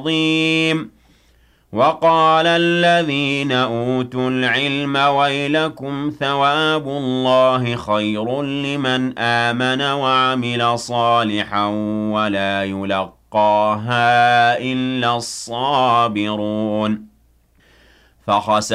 عظيم وقال الذين أوتوا العلم ويلكم ثواب الله خير لمن آمن وعمل صالحا ولا يلقاها إلا الصابرون